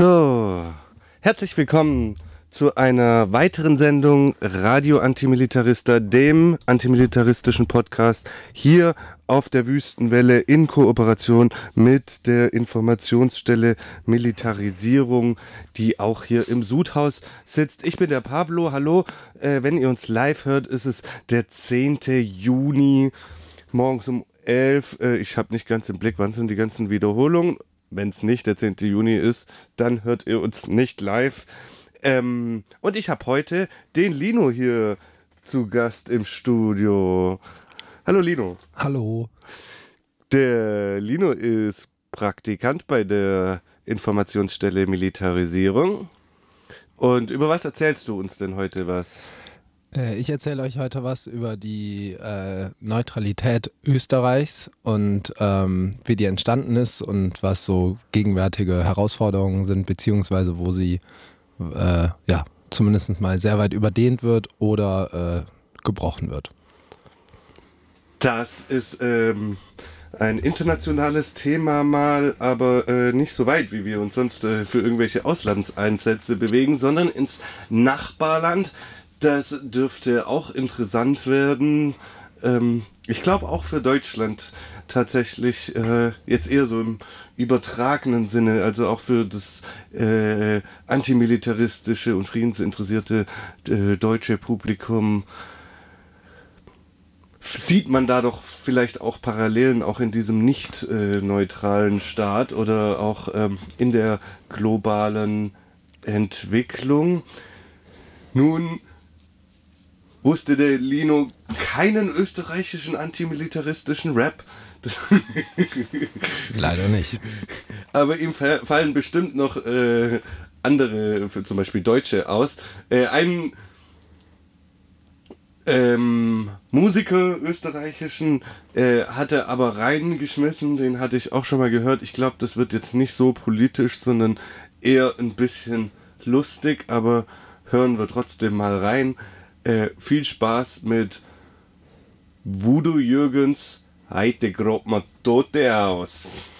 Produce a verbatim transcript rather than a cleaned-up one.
So, herzlich willkommen zu einer weiteren Sendung Radio Antimilitarista, dem antimilitaristischen Podcast hier auf der Wüstenwelle in Kooperation mit der Informationsstelle Militarisierung, die auch hier im Sudhaus sitzt. Ich bin der Pablo, hallo. Äh, wenn ihr uns live hört, ist es der zehnte Juni, morgens um elf. Äh, ich habe nicht ganz im Blick, wann sind die ganzen Wiederholungen. Wenn es nicht der zehnte Juni ist, dann hört ihr uns nicht live. Ähm, und ich habe heute den Lino hier zu Gast im Studio. Hallo Lino. Hallo. Der Lino ist Praktikant bei der Informationsstelle Militarisierung. Und über was erzählst du uns denn heute was? Äh, ich erzähle euch heute was über die äh, Neutralität Österreichs und ähm, wie die entstanden ist und was so gegenwärtige Herausforderungen sind, beziehungsweise wo sie äh, ja, zumindest mal sehr weit überdehnt wird oder äh, gebrochen wird. Das ist ähm, ein internationales Thema mal, aber äh, nicht so weit, wie wir uns sonst äh, für irgendwelche Auslandseinsätze bewegen, sondern ins Nachbarland. Das dürfte auch interessant werden. Ähm, ich glaube auch für Deutschland tatsächlich äh, jetzt eher so im übertragenen Sinne, also auch für das äh, antimilitaristische und friedensinteressierte äh, deutsche Publikum. Sieht man da doch vielleicht auch Parallelen auch in diesem nicht äh, neutralen Staat oder auch ähm, in der globalen Entwicklung. Nun wusste der Lino keinen österreichischen antimilitaristischen Rap. Das Leider nicht. Aber ihm fallen bestimmt noch äh, andere, für zum Beispiel Deutsche, aus. Äh, ein ähm, Musiker österreichischen äh, hatte aber reingeschmissen, den hatte ich auch schon mal gehört. Ich glaube, das wird jetzt nicht so politisch, sondern eher ein bisschen lustig, aber hören wir trotzdem mal rein. Äh, viel Spaß mit Voodoo Jürgens, heute grob mal Tote aus.